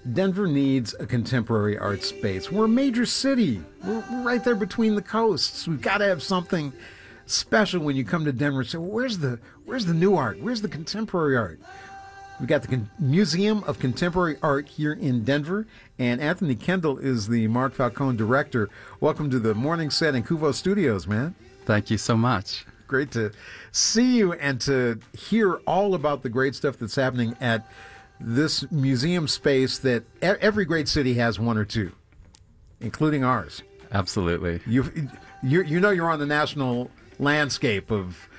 Denver needs a contemporary art space. We're a major city. We're right there between the coasts. We've got to have something special when you come to Denver and say, well, where's the new art? Where's the contemporary art? We've got the Museum of Contemporary Art here in Denver, and Anthony Kendall is the Mark Falcone director. Welcome to the Morning Set in Kuvo Studios, man. Thank you so much. Great to see you and to hear all about the great stuff that's happening at this museum space that every great city has one or two, including ours. Absolutely. You know you're on the national landscape of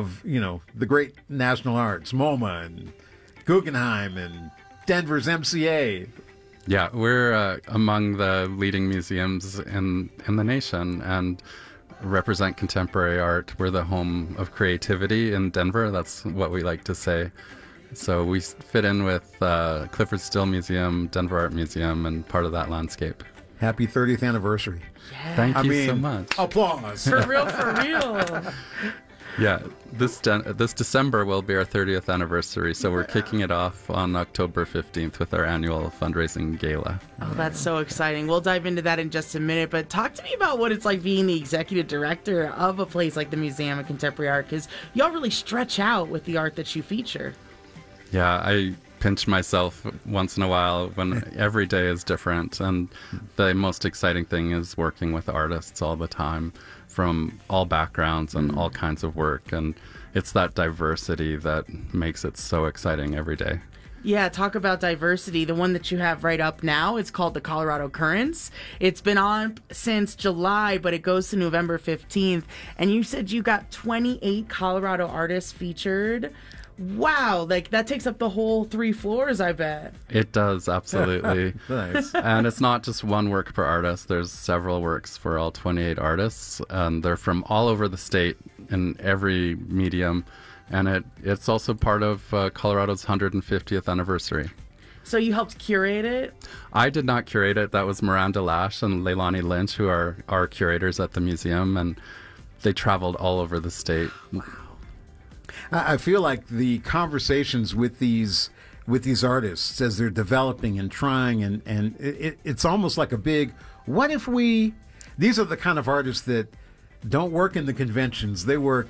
the great national arts, MoMA and Guggenheim and Denver's MCA. Yeah, we're among the leading museums in the nation and represent contemporary art. We're the home of creativity in Denver. That's what we like to say. So we fit in with Clyfford Still Museum, Denver Art Museum, and part of that landscape. Happy 30th anniversary. Yeah. Thank you so much. Applause. For real, for real. Yeah, this December will be our 30th anniversary, so we're kicking it off on October 15th with our annual fundraising gala. Oh, that's so exciting. We'll dive into that in just a minute, but talk to me about what it's like being the executive director of a place like the Museum of Contemporary Art, because y'all really stretch out with the art that you feature. Yeah, I pinch myself once in a while when every day is different, and the most exciting thing is working with artists all the time from all backgrounds and all kinds of work, and it's that diversity that makes it so exciting every day. Yeah, talk about diversity. The one that you have right up now, it's called the Colorado Currents. It's been on since July, but it goes to November 15th, and you said you got 28 Colorado artists featured. Wow, like that takes up the whole 3 floors, I bet. It does, absolutely. Nice. And it's not just one work per artist. There's several works for all 28 artists, and they're from all over the state in every medium. And it's also part of Colorado's 150th anniversary. So you helped curate it? I did not curate it. That was Miranda Lash and Leilani Lynch, who are our curators at the museum, and they traveled all over the state. Wow. I feel like the conversations with these artists as they're developing and trying, and it's almost like a big, what if we... These are the kind of artists that don't work in the conventions. They work